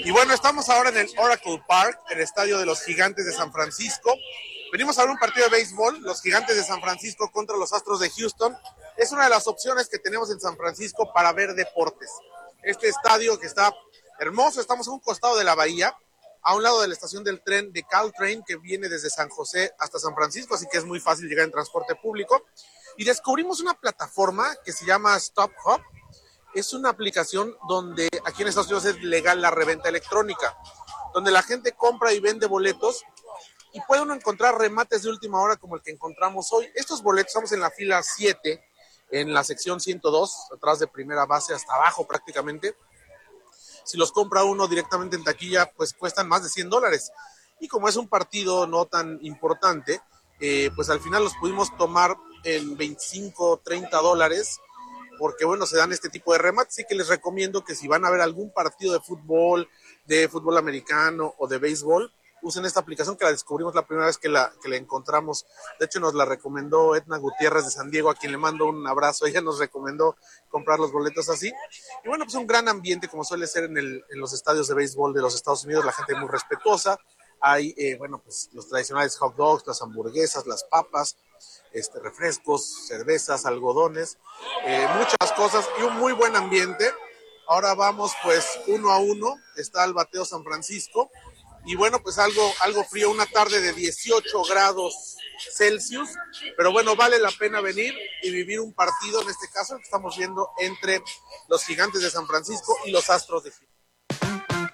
Y bueno, estamos ahora en el Oracle Park, el estadio de los Gigantes de San Francisco. Venimos a ver un partido de béisbol, los Gigantes de San Francisco contra los Astros de Houston. Es una de las opciones que tenemos en San Francisco para ver deportes. Este estadio que está hermoso, estamos a un costado de la bahía, a un lado de la estación del tren de Caltrain, que viene desde San José hasta San Francisco, así que es muy fácil llegar en transporte público. Y descubrimos una plataforma que se llama Stop Hub. Es una aplicación donde aquí en Estados Unidos es legal la reventa electrónica, donde la gente compra y vende boletos y puede uno encontrar remates de última hora como el que encontramos hoy. Estos boletos, estamos en la fila 7, en la sección 102, atrás de primera base hasta abajo prácticamente. Si los compra uno directamente en taquilla, pues cuestan más de $100. Y como es un partido no tan importante, pues al final los pudimos tomar en 25, $30, porque bueno, se dan este tipo de remates. Así que les recomiendo que si van a ver algún partido de fútbol americano o de béisbol, usen esta aplicación que la descubrimos la primera vez que la encontramos. De hecho, nos la recomendó Edna Gutiérrez de San Diego, a quien le mando un abrazo. Ella nos recomendó comprar los boletos así. Y bueno, pues un gran ambiente, como suele ser en los estadios de béisbol de los Estados Unidos, la gente muy respetuosa. Hay, bueno, pues los tradicionales hot dogs, las hamburguesas, las papas, refrescos, cervezas, algodones, muchas cosas y un muy buen ambiente. Ahora vamos pues 1-1, está el bateo San Francisco y bueno, pues algo frío, una tarde de 18 grados Celsius, pero bueno, vale la pena venir y vivir un partido, en este caso que estamos viendo entre los Gigantes de San Francisco y los Astros de Houston.